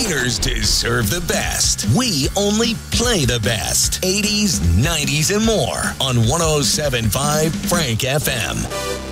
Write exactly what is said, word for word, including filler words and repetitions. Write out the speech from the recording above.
entertainers deserve the best. We only play the best. eighties, nineties, and more on one oh seven point five Frank F M.